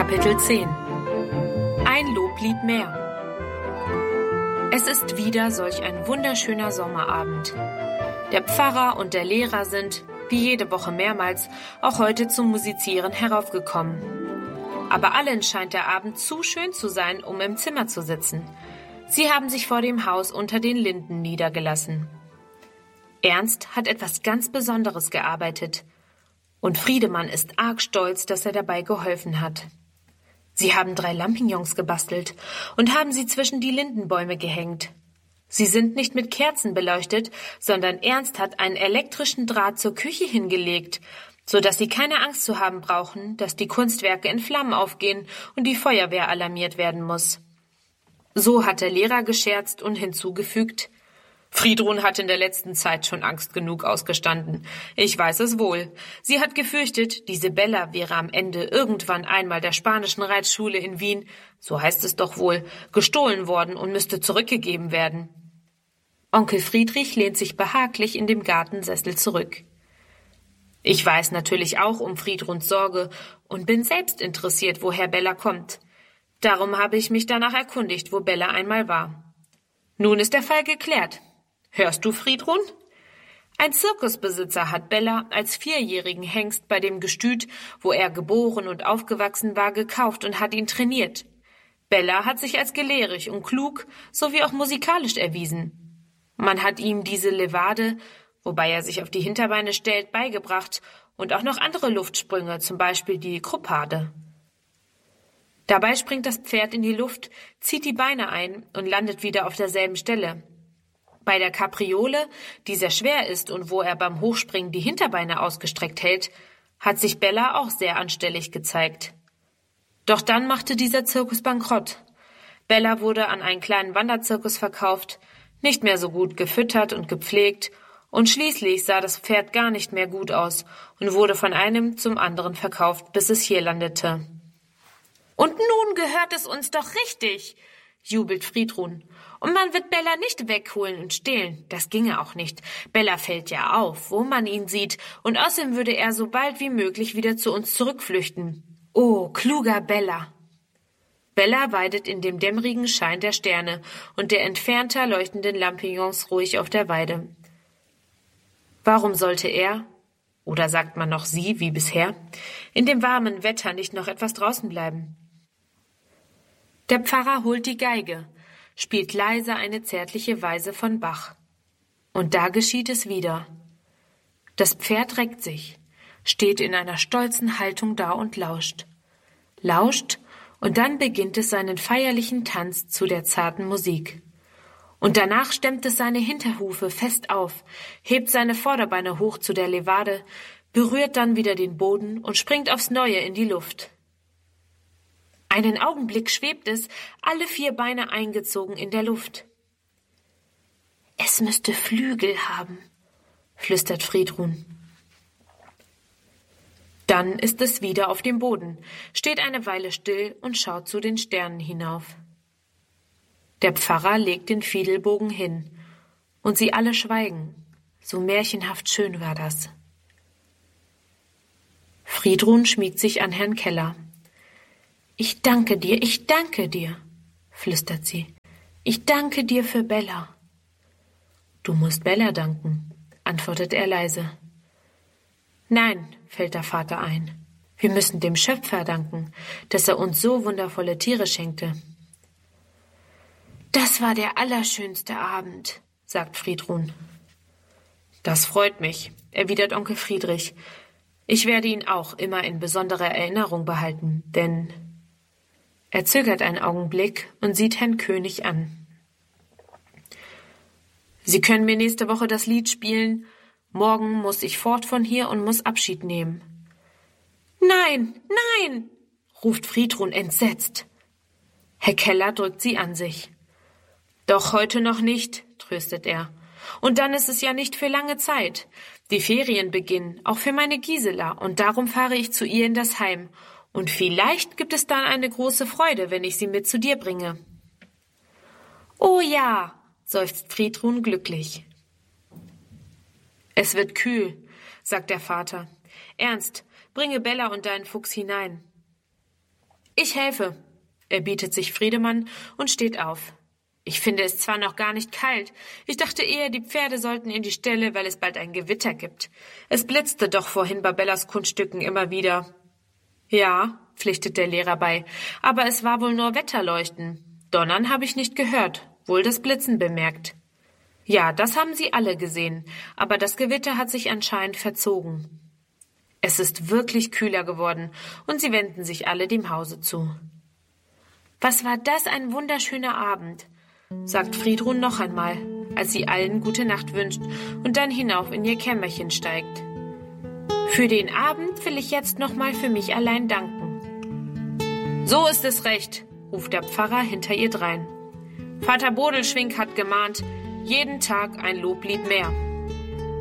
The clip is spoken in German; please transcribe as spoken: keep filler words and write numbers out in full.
Kapitel zehn. Ein Loblied mehr. Es ist wieder solch ein wunderschöner Sommerabend. Der Pfarrer und der Lehrer sind, wie jede Woche mehrmals, auch heute zum Musizieren heraufgekommen. Aber allen scheint der Abend zu schön zu sein, um im Zimmer zu sitzen. Sie haben sich vor dem Haus unter den Linden niedergelassen. Ernst hat etwas ganz Besonderes gearbeitet. Und Friedemann ist arg stolz, dass er dabei geholfen hat. Sie haben drei Lampignons gebastelt und haben sie zwischen die Lindenbäume gehängt. Sie sind nicht mit Kerzen beleuchtet, sondern Ernst hat einen elektrischen Draht zur Küche hingelegt, so dass sie keine Angst zu haben brauchen, dass die Kunstwerke in Flammen aufgehen und die Feuerwehr alarmiert werden muss. So hat der Lehrer gescherzt und hinzugefügt: Friedrun hat in der letzten Zeit schon Angst genug ausgestanden. Ich weiß es wohl. Sie hat gefürchtet, diese Bella wäre am Ende irgendwann einmal der spanischen Reitschule in Wien, so heißt es doch wohl, gestohlen worden und müsste zurückgegeben werden. Onkel Friedrich lehnt sich behaglich in dem Gartensessel zurück. Ich weiß natürlich auch um Friedruns Sorge und bin selbst interessiert, woher Bella kommt. Darum habe ich mich danach erkundigt, wo Bella einmal war. Nun ist der Fall geklärt. Hörst du, Friedrun? Ein Zirkusbesitzer hat Bella als vierjährigen Hengst bei dem Gestüt, wo er geboren und aufgewachsen war, gekauft und hat ihn trainiert. Bella hat sich als gelehrig und klug sowie auch musikalisch erwiesen. Man hat ihm diese Levade, wobei er sich auf die Hinterbeine stellt, beigebracht und auch noch andere Luftsprünge, zum Beispiel die Kruppade. Dabei springt das Pferd in die Luft, zieht die Beine ein und landet wieder auf derselben Stelle. Bei der Kapriole, die sehr schwer ist und wo er beim Hochspringen die Hinterbeine ausgestreckt hält, hat sich Bella auch sehr anstellig gezeigt. Doch dann machte dieser Zirkus bankrott. Bella wurde an einen kleinen Wanderzirkus verkauft, nicht mehr so gut gefüttert und gepflegt, und schließlich sah das Pferd gar nicht mehr gut aus und wurde von einem zum anderen verkauft, bis es hier landete. Und nun gehört es uns doch richtig, jubelt Friedrun. Und man wird Bella nicht wegholen und stehlen. Das ginge auch nicht. Bella fällt ja auf, wo man ihn sieht, und außerdem würde er so bald wie möglich wieder zu uns zurückflüchten. Oh, kluger Bella! Bella weidet in dem dämmerigen Schein der Sterne und der entfernter leuchtenden Lampignons ruhig auf der Weide. Warum sollte er, oder sagt man noch sie, wie bisher, in dem warmen Wetter nicht noch etwas draußen bleiben? Der Pfarrer holt die Geige, spielt leise eine zärtliche Weise von Bach. Und da geschieht es wieder. Das Pferd reckt sich, steht in einer stolzen Haltung da und lauscht. Lauscht, und dann beginnt es seinen feierlichen Tanz zu der zarten Musik. Und danach stemmt es seine Hinterhufe fest auf, hebt seine Vorderbeine hoch zu der Levade, berührt dann wieder den Boden und springt aufs Neue in die Luft. Einen Augenblick schwebt es, alle vier Beine eingezogen in der Luft. Es müsste Flügel haben, flüstert Friedrun. Dann ist es wieder auf dem Boden, steht eine Weile still und schaut zu den Sternen hinauf. Der Pfarrer legt den Fiedelbogen hin, und sie alle schweigen, so märchenhaft schön war das. Friedrun schmiegt sich an Herrn Keller. »Ich danke dir, ich danke dir«, flüstert sie. »Ich danke dir für Bella.« »Du musst Bella danken«, antwortet er leise. »Nein«, fällt der Vater ein, »wir müssen dem Schöpfer danken, dass er uns so wundervolle Tiere schenkte.« »Das war der allerschönste Abend«, sagt Friedrun. »Das freut mich«, erwidert Onkel Friedrich. »Ich werde ihn auch immer in besonderer Erinnerung behalten, denn...« Er zögert einen Augenblick und sieht Herrn König an. »Sie können mir nächste Woche das Lied spielen. Morgen muss ich fort von hier und muss Abschied nehmen.« »Nein, nein«, ruft Friedrun entsetzt. Herr Keller drückt sie an sich. »Doch heute noch nicht«, tröstet er. »Und dann ist es ja nicht für lange Zeit. Die Ferien beginnen, auch für meine Gisela, und darum fahre ich zu ihr in das Heim. Und vielleicht gibt es dann eine große Freude, wenn ich sie mit zu dir bringe.« »Oh ja«, seufzt Friedrun glücklich. »Es wird kühl«, sagt der Vater. »Ernst, bringe Bella und deinen Fuchs hinein.« Ich helfe, erbietet sich Friedemann und steht auf. Ich finde es zwar noch gar nicht kalt, ich dachte eher, die Pferde sollten in die Ställe, weil es bald ein Gewitter gibt. Es blitzte doch vorhin bei Bellas Kunststücken immer wieder. Ja, pflichtet der Lehrer bei, aber es war wohl nur Wetterleuchten. Donnern habe ich nicht gehört, wohl das Blitzen bemerkt. Ja, das haben sie alle gesehen, aber das Gewitter hat sich anscheinend verzogen. Es ist wirklich kühler geworden und sie wenden sich alle dem Hause zu. Was war das ein wunderschöner Abend, sagt Friedrun noch einmal, als sie allen gute Nacht wünscht und dann hinauf in ihr Kämmerchen steigt. Für den Abend will ich jetzt noch mal für mich allein danken. So ist es recht, ruft der Pfarrer hinter ihr drein. Vater Bodelschwingh hat gemahnt, jeden Tag ein Loblied mehr.